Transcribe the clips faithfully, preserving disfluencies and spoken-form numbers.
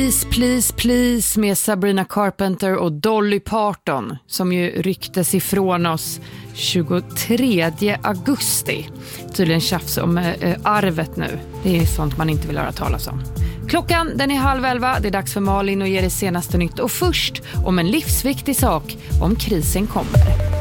Please, please, please med Sabrina Carpenter och Dolly Parton som ju ryktes ifrån oss tjugotredje augusti. Tydligen tjafs om äh, arvet nu. Det är sånt man inte vill höra talas om. Klockan den är halv elva. Det är dags för Malin att ge det senaste nytt. Och först om en livsviktig sak om krisen kommer.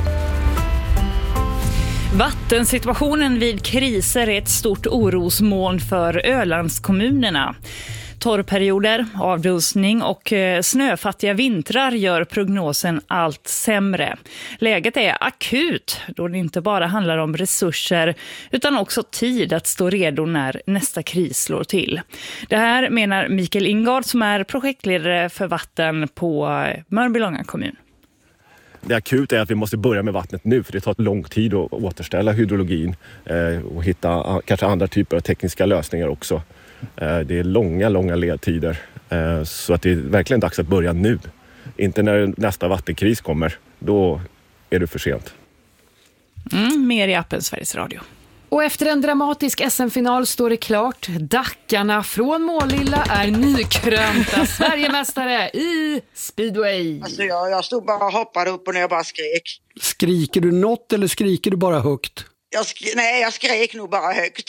Vattensituationen vid kriser är ett stort orosmoln för Ölandskommunerna. Torrperioder, avdunstning och snöfattiga vintrar gör prognosen allt sämre. Läget är akut då det inte bara handlar om resurser utan också tid att stå redo när nästa kris slår till. Det här menar Mikael Ingard som är projektledare för vatten på Mörbylånga kommun. Det akuta är att vi måste börja med vattnet nu för det tar lång tid att återställa hydrologin och hitta kanske andra typer av tekniska lösningar också. Det är långa, långa ledtider så att det är verkligen dags att börja nu. Inte när nästa vattenkris kommer, då är det för sent. Mm, mer i appen Sveriges Radio. Och efter en dramatisk S M-final står det klart. Dackarna från Målilla är nykrönta Sverigemästare i speedway. Alltså jag, jag stod bara och hoppade upp och ner och bara skrek. Skriker du något eller skriker du bara högt? Jag sk- nej, jag skrek nog bara högt.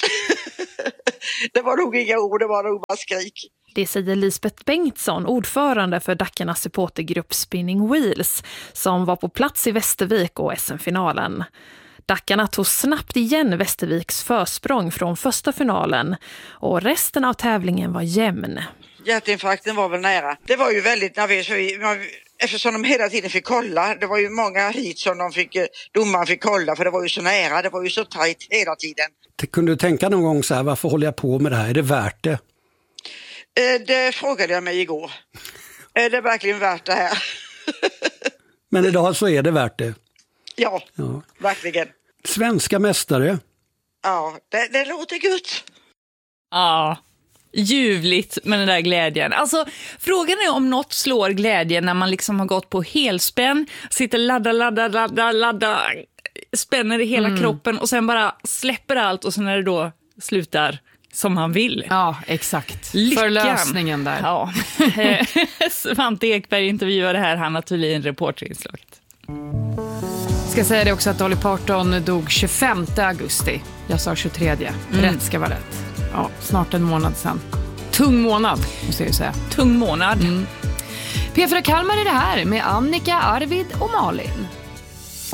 Det var nog inga ord, det var nog bara skrik. Det säger Lisbeth Bengtsson, ordförande för Dackarnas supportergrupp Spinning Wheels, som var på plats i Västervik och S M-finalen. Dackarna tog snabbt igen Västerviks försprång från första finalen och resten av tävlingen var jämn. Hjärtinfarkten var väl nära. Det var ju väldigt nervöst eftersom de hela tiden fick kolla. Det var ju många hit som de fick, domaren fick kolla för det var ju så nära. Det var ju så tajt hela tiden. Kunde du tänka någon gång så här, varför håller jag på med det här? Är det värt det? Det frågade jag mig igår. Är det verkligen värt det här? Men idag så är det värt det. Ja, ja. Verkligen. Svenska mästare. Ja, det, det låter gott. Ja, ljuvligt med den där glädjen. Alltså, frågan är om något slår glädjen när man liksom har gått på helspänn, sitter ladda, ladda, ladda, ladda, spänner i hela mm. kroppen och sen bara släpper allt och sen när det då slutar som han vill. Ja, exakt. Lyckan. Förlösningen där. Ja. Svante Ekberg intervjuade här Hanna Thulin, reporterinslaget. Ska säga det också att Dolly Parton dog tjugofemte augusti. Jag sa tjugotredje. Mm. Rätt ska vara rätt. Ja, snart en månad sedan. Tung månad, måste jag säga. Tung månad. Mm. P fyra Kalmar är det här med Annika, Arvid och Malin.